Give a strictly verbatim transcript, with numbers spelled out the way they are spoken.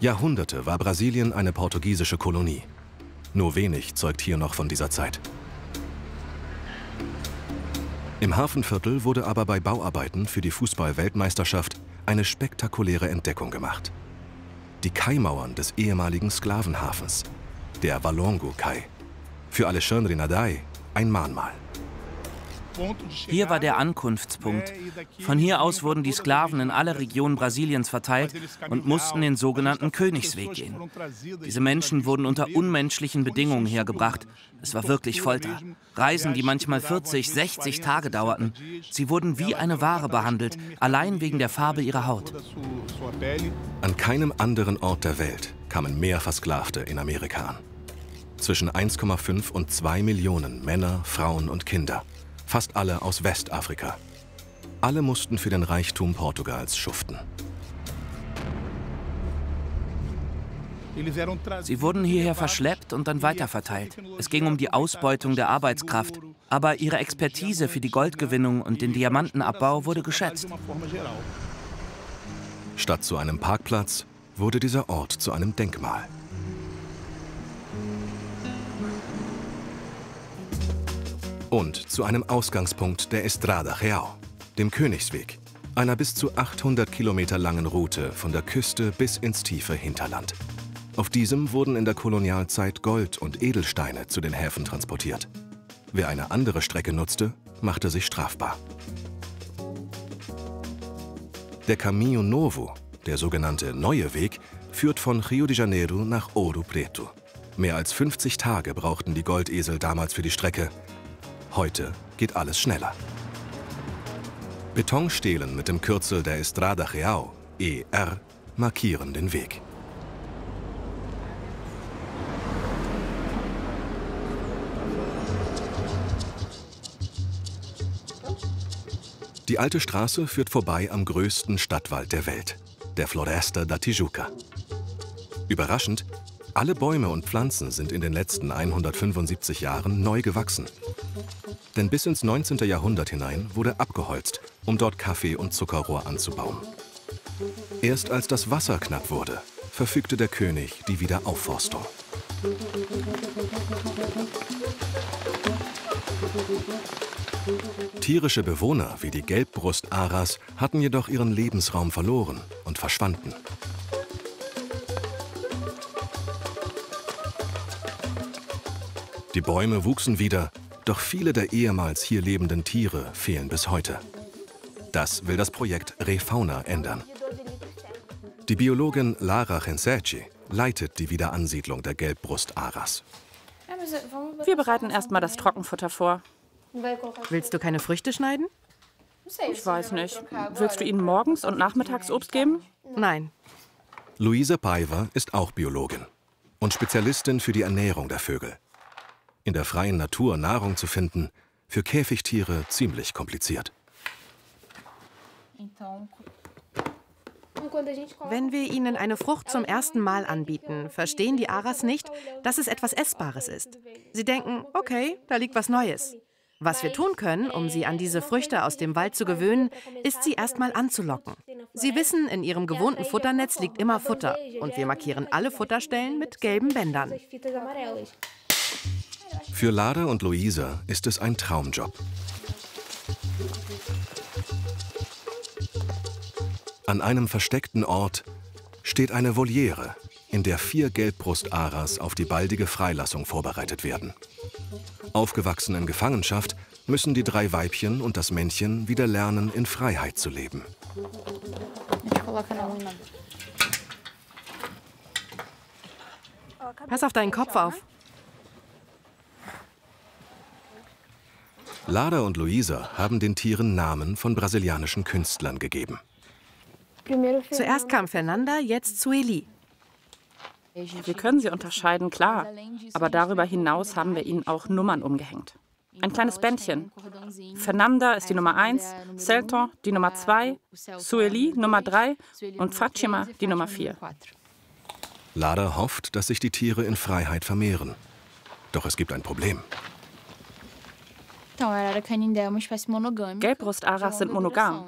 Jahrhunderte war Brasilien eine portugiesische Kolonie. Nur wenig zeugt hier noch von dieser Zeit. Im Hafenviertel wurde aber bei Bauarbeiten für die Fußball-Weltmeisterschaft eine spektakuläre Entdeckung gemacht. Die Kaimauern des ehemaligen Sklavenhafens, der Valongo-Kai. Für Alexandre Nadai ein Mahnmal. Hier war der Ankunftspunkt. Von hier aus wurden die Sklaven in alle Regionen Brasiliens verteilt und mussten den sogenannten Königsweg gehen. Diese Menschen wurden unter unmenschlichen Bedingungen hergebracht. Es war wirklich Folter. Reisen, die manchmal vierzig, sechzig Tage dauerten. Sie wurden wie eine Ware behandelt, allein wegen der Farbe ihrer Haut. An keinem anderen Ort der Welt kamen mehr Versklavte in Amerika an. Zwischen eins Komma fünf und zwei Millionen Männer, Frauen und Kinder. Fast alle aus Westafrika. Alle mussten für den Reichtum Portugals schuften. Sie wurden hierher verschleppt und dann weiterverteilt. Es ging um die Ausbeutung der Arbeitskraft. Aber ihre Expertise für die Goldgewinnung und den Diamantenabbau wurde geschätzt. Statt zu einem Parkplatz wurde dieser Ort zu einem Denkmal. Und zu einem Ausgangspunkt der Estrada Real, dem Königsweg, einer bis zu achthundert Kilometer langen Route von der Küste bis ins tiefe Hinterland. Auf diesem wurden in der Kolonialzeit Gold und Edelsteine zu den Häfen transportiert. Wer eine andere Strecke nutzte, machte sich strafbar. Der Caminho Novo, der sogenannte Neue Weg, führt von Rio de Janeiro nach Ouro Preto. Mehr als fünfzig Tage brauchten die Goldesel damals für die Strecke. Heute geht alles schneller. Betonstelen mit dem Kürzel der Estrada Real, E R, markieren den Weg. Die alte Straße führt vorbei am größten Stadtwald der Welt, der Floresta da Tijuca. Überraschend, alle Bäume und Pflanzen sind in den letzten hundertfünfundsiebzig Jahren neu gewachsen. Denn bis ins neunzehnte Jahrhundert hinein wurde abgeholzt, um dort Kaffee- und Zuckerrohr anzubauen. Erst als das Wasser knapp wurde, verfügte der König die Wiederaufforstung. Tierische Bewohner wie die Gelbbrust-Aras hatten jedoch ihren Lebensraum verloren und verschwanden. Die Bäume wuchsen wieder, doch viele der ehemals hier lebenden Tiere fehlen bis heute. Das will das Projekt Refauna ändern. Die Biologin Lara Gensechi leitet die Wiederansiedlung der Gelbbrust-Aras. Wir bereiten erstmal das Trockenfutter vor. Willst du keine Früchte schneiden? Ich weiß nicht. Willst du ihnen morgens und nachmittags Obst geben? Nein. Luisa Paiva ist auch Biologin und Spezialistin für die Ernährung der Vögel. In der freien Natur Nahrung zu finden, für Käfigtiere ziemlich kompliziert. Wenn wir ihnen eine Frucht zum ersten Mal anbieten, verstehen die Aras nicht, dass es etwas Essbares ist. Sie denken, okay, da liegt was Neues. Was wir tun können, um sie an diese Früchte aus dem Wald zu gewöhnen, ist, sie erstmal anzulocken. Sie wissen, in ihrem gewohnten Futternetz liegt immer Futter und wir markieren alle Futterstellen mit gelben Bändern. Für Lara und Luisa ist es ein Traumjob. An einem versteckten Ort steht eine Voliere, in der vier Gelbbrust-Aras auf die baldige Freilassung vorbereitet werden. Aufgewachsen in Gefangenschaft müssen die drei Weibchen und das Männchen wieder lernen, in Freiheit zu leben. Pass auf deinen Kopf auf. Lara und Luisa haben den Tieren Namen von brasilianischen Künstlern gegeben. Zuerst kam Fernanda, jetzt Sueli. Wir können sie unterscheiden, klar. Aber darüber hinaus haben wir ihnen auch Nummern umgehängt. Ein kleines Bändchen. Fernanda ist die Nummer eins, Celton die Nummer zwei, Sueli Nummer drei und Fatima die Nummer vier. Lara hofft, dass sich die Tiere in Freiheit vermehren. Doch es gibt ein Problem. Gelbbrust-Aras sind monogam.